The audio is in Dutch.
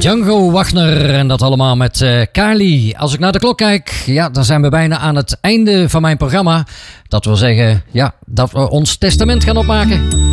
Django Wagner en dat allemaal met Kali. Als ik naar de klok kijk, ja, dan zijn we bijna aan het einde van mijn programma. Dat wil zeggen, ja, dat we ons testament gaan opmaken.